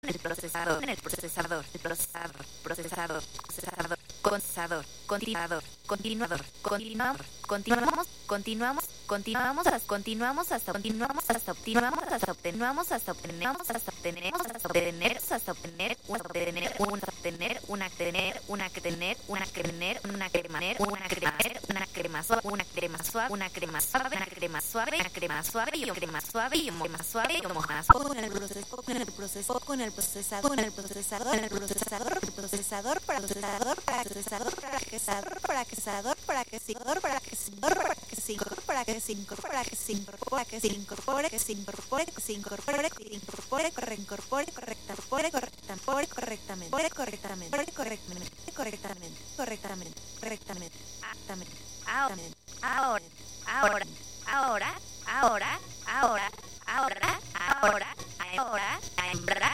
el procesador, el procesador, el procesador, procesador, procesador, condensador, continuador, continuador, continuamos, continuamos, continuamos, continuamos hasta continuamos hasta continuamos hasta continuamos hasta obtenemos hasta obtenemos hasta obtenemos hasta obtener hasta obtener una obtener una obtener una tener una que tener una que tener una cremaner una cremaner una crema suave una crema suave una crema suave una crema suave una crema suave y una crema suave y una crema suave y como más con el procesador con el procesador con el procesador con el procesador el procesador el procesador para procesador para procesador para procesador para procesador para procesador para procesador para que se incorpore que se incorpore que se incorpore que se incorpore que se incorpore que se incorpore que se incorpore correctamente correctamente correctamente correctamente correctamente correctamente correctamente correctamente ahora ahora ahora ahora ahora ahora ahora ahora a envasar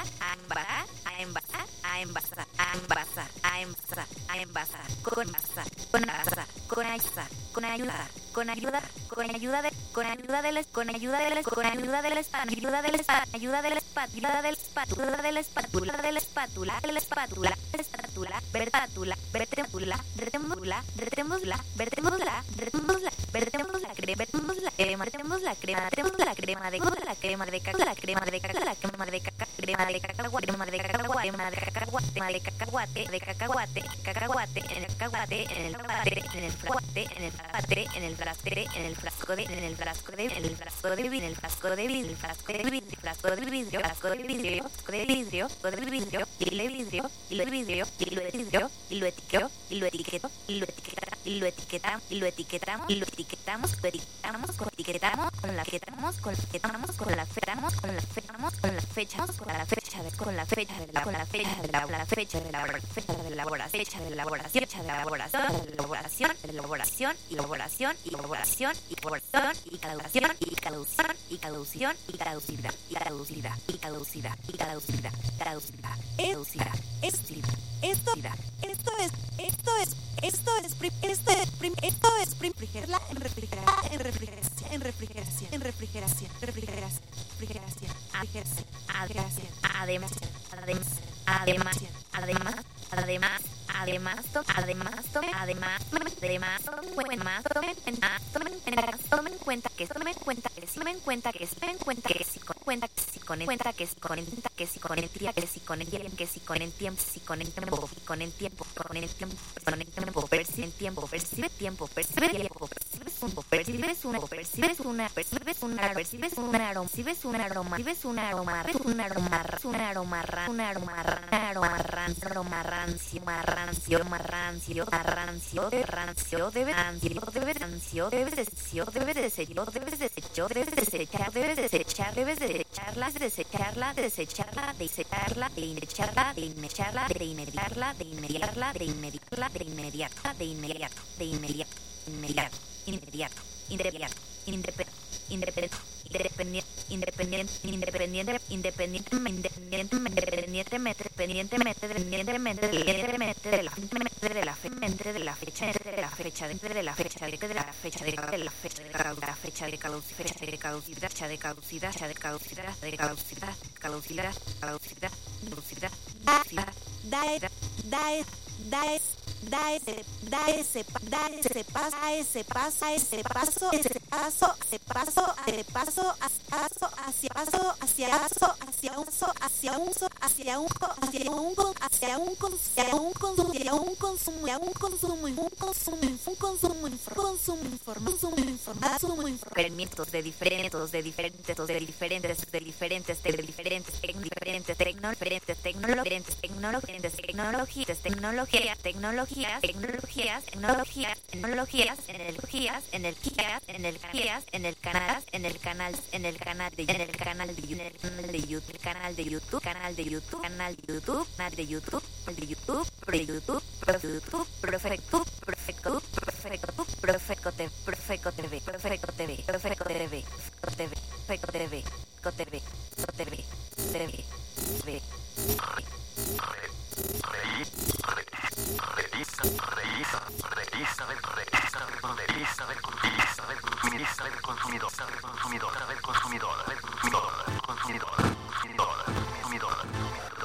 a envasar a envasar a envasar a envasar a envasar con masa con asa con ayuda con ayuda con ayuda con ayuda de con ayuda del con ayuda del con ayuda del ayuda del ayuda del espátula del espátula del espátula del espátula del espátula espátula vertátula vertémula vertémula vertémula vertémula vertémula vertemos la crema vertemos la crema vertemos la crema de la crema de caca la crema de caca la crema de caca crema de cacahuate crema de cacahuate crema de cacahuate de cacahuate cacahuate en el cacahuate en el cacahuate en el frasco en el frasco en el frasco en el frasco de en el frasco de en el frasco de en el frasco de vidrio el frasco de vidrio frasco de vidrio frasco de vidrio de vidrio de vidrio y lo vidrio y lo vidrio y lo vidrio y lo etiqueto y lo etiqueto y lo etiqueta y lo etiquetamos y lo etiquetamos y lo etiquetamos lo etiquetamos con etiquetamos con la etiquetamos con la etiquetamos con la fechamos con la fechamos con la fecha con la fecha de con la fecha de la con la fecha de la fecha de la fecha de elaboración fecha de elaboración fecha de elaboración elaboración elaboración elaboración elaboración elaboración y caducación y caducación y caducación y caducidad y caducidad y caducidad y caducidad caducidad caducidad esto es refrigerar en refrigeración en refrigeración en refrigeración en refrigeración refrigeración refrigeración refrigeración además tomen en cuenta que si con el permisos de diferentes TV